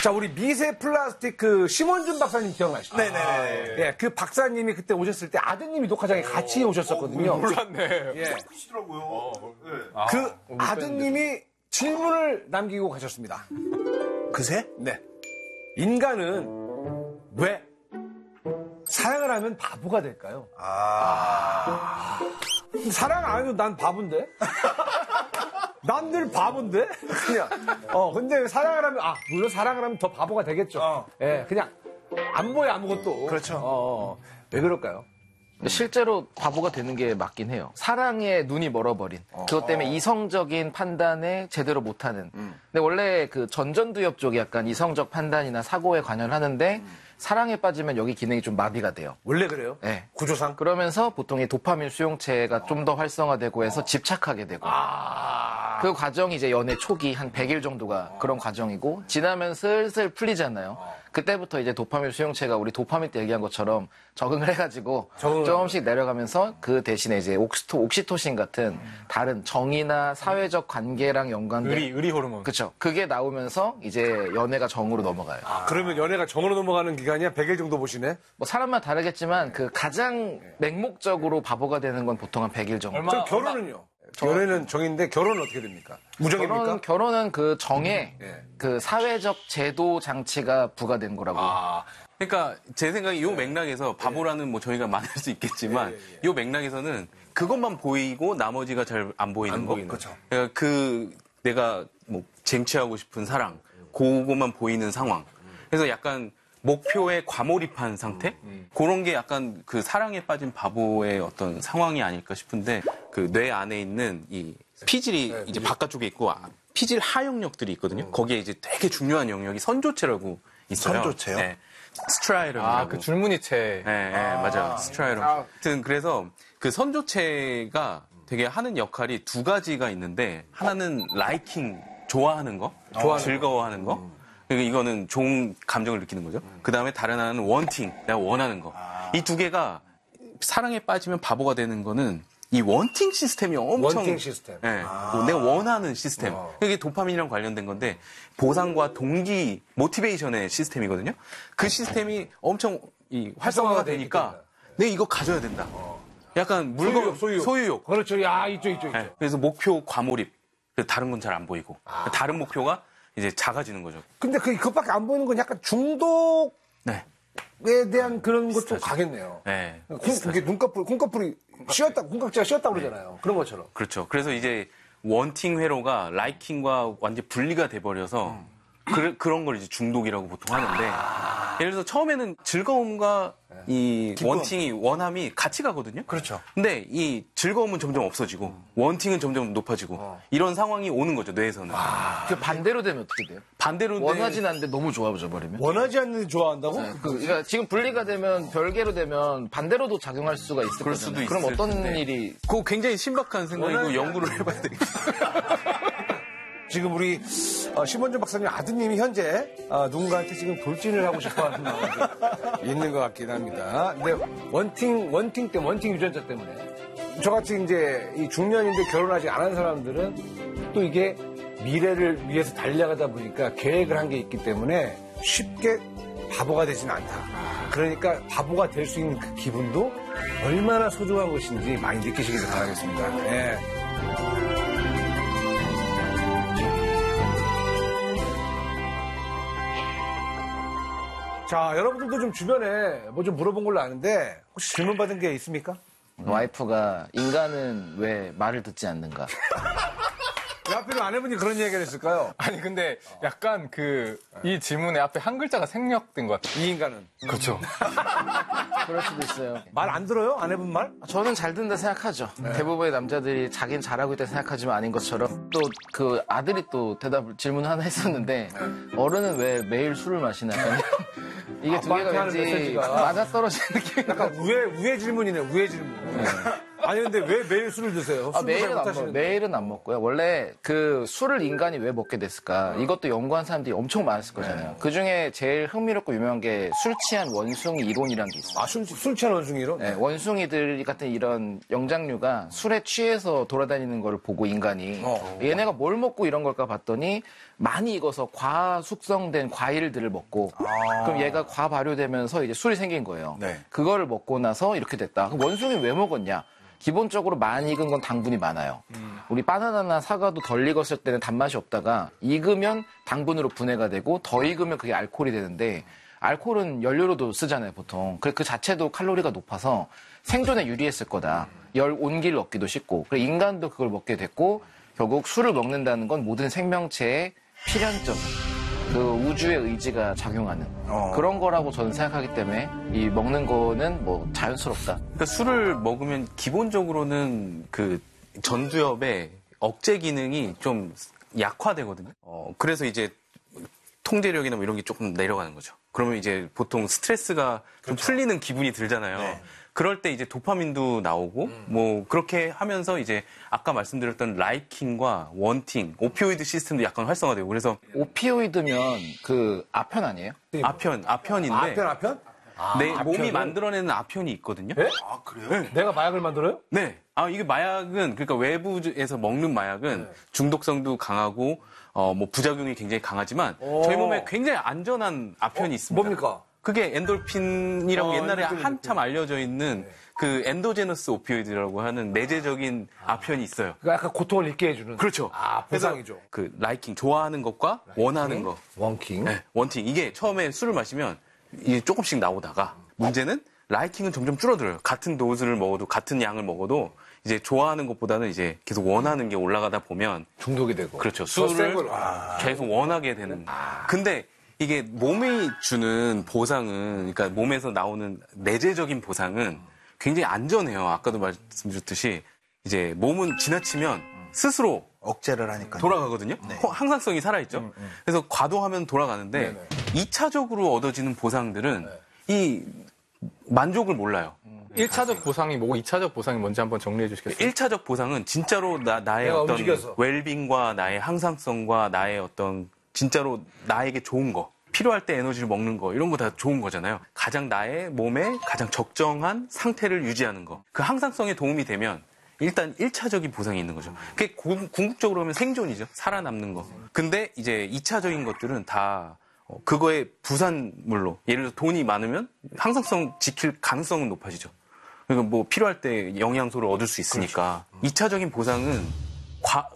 자, 우리 미세 플라스틱 그 심원준 박사님 기억나시죠? 네네. 예, 그 박사님이 그때 오셨을 때 아드님이 녹화장에 같이 오셨었거든요. 몰랐네. 예. 시더라고요. 네. 그 아드님이 질문을 남기고 가셨습니다. 그새? 네. 인간은 왜 사랑을 하면 바보가 될까요? 사랑 안 해도 난 바본데? 난 늘 바본데? 그냥. 근데 사랑을 하면, 물론 사랑을 하면 더 바보가 되겠죠. 예, 그냥 안 보여, 아무것도. 그렇죠. 왜 그럴까요? 실제로 바보가 되는 게 맞긴 해요. 사랑에 눈이 멀어버린. 그것 때문에 이성적인 판단에 제대로 못하는. 근데 원래 그 전전두엽 쪽이 약간 이성적 판단이나 사고에 관여를 하는데 사랑에 빠지면 여기 기능이 좀 마비가 돼요. 원래 그래요? 네. 구조상? 그러면서 보통 이 도파민 수용체가 좀 더 활성화되고 해서 집착하게 되고. 그 과정이 이제 연애 초기 한 100일 정도가 그런 과정이고 지나면 슬슬 풀리잖아요. 그때부터 이제 도파민 수용체가 우리 도파민 때 얘기한 것처럼 적응을 해가지고 조금씩 내려가면서 그 대신에 이제 옥시토신 같은 다른 정이나 사회적 관계랑 연관된 의리 호르몬. 그렇죠. 그게 나오면서 이제 연애가 정으로 넘어가요. 그러면 연애가 정으로 넘어가는 기간이 한 100일 정도 보시네? 뭐 사람마다 다르겠지만 그 가장 맹목적으로 바보가 되는 건 보통 한 100일 정도. 그럼 결혼은요? 연애는 정인데 결혼은 어떻게 됩니까? 무정입니까? 결혼은 그 정에 그 사회적 제도 장치가 부과된 거라고. 그러니까 제 생각에 이 맥락에서 바보라는 뭐 저희가 많을 수 있겠지만 이 맥락에서는 그것만 보이고 나머지가 잘 안 보이는 거. 그렇죠. 그러니까 그 내가 뭐 쟁취하고 싶은 사랑, 그것만 보이는 상황. 그래서 약간 목표에 과몰입한 상태? 그런 게 약간 그 사랑에 빠진 바보의 어떤 상황이 아닐까 싶은데 그 뇌 안에 있는 이 피질이 이제 바깥쪽에 있고 피질 하영역들이 있거든요. 거기에 이제 되게 중요한 영역이 선조체라고 있어요. 선조체요? 네. 스트라이럼이라고. 그 줄무늬체. 네, 맞아요. 스트라이럼. 하여튼 그래서 그 선조체가 되게 하는 역할이 두 가지가 있는데 하나는 라이킹, 좋아하는 거, 즐거워하는 거. 그러니까 이거는 좋은 감정을 느끼는 거죠. 그 다음에 다른 하나는 원팅, 내가 원하는 거. 이 두 개가 사랑에 빠지면 바보가 되는 거는 이 원팅 시스템이 엄청. 원팅 시스템. 네, 내가 원하는 시스템. 이게 도파민이랑 관련된 건데 보상과 동기, 모티베이션의 시스템이거든요. 그 시스템이 엄청 활성화가 되니까 내가 이거 가져야 된다. 약간 물건, 소유욕. 그렇죠. 이쪽. 네, 그래서 목표 과몰입. 다른 건 잘 안 보이고. 다른 목표가 이제 작아지는 거죠. 근데 그것밖에 안 보이는 건 약간 중독에 네. 대한 그런 것도 가겠네요. 네. 이게 콩꺼풀이 쉬었다, 콩깍지가 쉬었다 그러잖아요. 그런 것처럼. 그렇죠. 그래서 이제 원팅 회로가 라이킹과 완전 분리가 돼버려서 그런 걸 이제 중독이라고 보통 하는데 예를 들어서 처음에는 즐거움과 이 원팅이 원함이 같이 가거든요. 그렇죠. 근데 이 즐거움은 점점 없어지고 원팅은 점점 높아지고 이런 상황이 오는 거죠, 뇌에서는. 그 반대로 되면 어떻게 돼요? 반대로 원하진 않는데 너무 좋아져 버리면? 원하지 않는데 좋아한다고? 그러니까 지금 분리가 되면 별개로 되면 반대로도 작용할 수가 있을 그럴 거잖아요. 수도 그럼 있을 어떤 텐데. 일이 그거 굉장히 신박한 생각이고 연구를 해봐야 되겠어요. 지금 우리 심원준 박사님 아드님이 현재 누군가한테 지금 돌진을 하고 싶어하는 마음이 있는 것 같긴 합니다. 근데 원팅 유전자 때문에 저같이 이제 이 중년인데 결혼하지 않은 사람들은 또 이게 미래를 위해서 달려가다 보니까 계획을 한 게 있기 때문에 쉽게 바보가 되지는 않다. 그러니까 바보가 될 수 있는 그 기분도 얼마나 소중한 것인지 많이 느끼시길 바라겠습니다. 네. 자, 여러분들도 좀 주변에 뭐 좀 물어본 걸로 아는데 혹시 질문 받은 게 있습니까? 와이프가 인간은 왜 말을 듣지 않는가? 왜 하필 아내분이 그런 이야기를 했을까요? 아니 근데 약간 이 질문에 앞에 한 글자가 생략된 것 같아요. 이 인간은. 그렇죠. 그럴 수도 있어요. 말 안 들어요? 아내분 말? 저는 잘 듣는다 생각하죠. 대부분의 남자들이 자기는 잘하고 있다 생각하지만 아닌 것처럼 또 그 아들이 또 질문을 하나 했었는데 어른은 왜 매일 술을 마시나? 이게 두 개가 아빠한테 하는 왠지 메시지가. 맞아떨어지는 느낌이 약간 우회 질문이네, 우회 질문. 아니 근데 왜 매일 술을 드세요? 술도 잘 매일은 안 못하시는데. 매일은 안 먹고요. 원래 그 술을 인간이 왜 먹게 됐을까? 이것도 연구한 사람들이 엄청 많았을 거잖아요. 그 중에 제일 흥미롭고 유명한 게 술 취한 원숭이 이론이라는 게 있어요. 아, 술 취한 원숭이로? 네, 원숭이들 같은 이런 영장류가 술에 취해서 돌아다니는 걸 보고 인간이 얘네가 뭘 먹고 이런 걸까 봤더니 많이 익어서 과숙성된 과일들을 먹고 그럼 얘가 과발효되면서 이제 술이 생긴 거예요. 네. 그거를 먹고 나서 이렇게 됐다. 그럼 원숭이 왜 먹었냐? 기본적으로 많이 익은 건 당분이 많아요. 우리 바나나나 사과도 덜 익었을 때는 단맛이 없다가 익으면 당분으로 분해가 되고 더 익으면 그게 알코올이 되는데 알코올은 연료로도 쓰잖아요, 보통. 그 자체도 칼로리가 높아서 생존에 유리했을 거다. 열 온기를 얻기도 쉽고. 그래 인간도 그걸 먹게 됐고 결국 술을 먹는다는 건 모든 생명체의 필연적 그 우주의 의지가 작용하는 그런 거라고 저는 생각하기 때문에 이 먹는 거는 뭐 자연스럽다. 그러니까 술을 먹으면 기본적으로는 그 전두엽의 억제 기능이 좀 약화되거든요. 그래서 이제 통제력이나 뭐 이런 게 조금 내려가는 거죠. 그러면 이제 보통 스트레스가 좀 풀리는 기분이 들잖아요. 네. 그럴 때 이제 도파민도 나오고 뭐 그렇게 하면서 이제 아까 말씀드렸던 라이킹과 원팅, 오피오이드 시스템도 약간 활성화되고 그래서 오피오이드면 그 아편 아니에요? 아편인데 아편? 내 몸이 아편을? 만들어내는 아편이 있거든요. 네? 아, 그래요? 내가 마약을 만들어요? 네. 이게 마약은, 그러니까 외부에서 먹는 마약은 중독성도 강하고, 뭐 부작용이 굉장히 강하지만, 저희 몸에 굉장히 안전한 아편이 있습니다. 뭡니까? 그게 엔돌핀이라고 옛날에 엔돌핀. 한참 알려져 있는 그 엔도제너스 오피오이드라고 하는 내재적인 아편이 있어요. 그러니까 약간 고통을 잊게 해주는. 그렇죠. 아, 그래서 보상이죠. 그 라이킹, 좋아하는 것과 원하는 거. 원킹. 네, 원팅. 이게 처음에 술을 마시면 이게 조금씩 나오다가 문제는 라이킹은 점점 줄어들어요. 같은 도수를 먹어도 같은 양을 먹어도 이제 좋아하는 것보다는 이제 계속 원하는 게 올라가다 보면 중독이 되고. 그렇죠. 더 센 술을 걸. 계속 원하게 되는. 근데 이게 몸이 주는 보상은 그러니까 몸에서 나오는 내재적인 보상은 굉장히 안전해요. 아까도 말씀드렸듯이 이제 몸은 지나치면 스스로 억제를 하니까. 돌아가거든요. 항상성이 살아있죠. 그래서 과도하면 돌아가는데 2차적으로 얻어지는 보상들은 이 만족을 몰라요. 1차적 보상이 뭐고 2차적 보상이 뭔지 한번 정리해 주시겠어요? 1차적 보상은 진짜로 나의 내가 어떤 움직여서. 웰빙과 나의 항상성과 나의 어떤 진짜로 나에게 좋은 거, 필요할 때 에너지를 먹는 거 이런 거 다 좋은 거잖아요. 가장 나의 몸에 가장 적정한 상태를 유지하는 거. 그 항상성에 도움이 되면 일단 1차적인 보상이 있는 거죠. 그게 궁극적으로 하면 생존이죠. 살아남는 거. 근데 이제 2차적인 것들은 다 그거의 부산물로 예를 들어 돈이 많으면 항상성 지킬 가능성은 높아지죠. 그러니까 뭐 필요할 때 영양소를 얻을 수 있으니까. 2차적인 보상은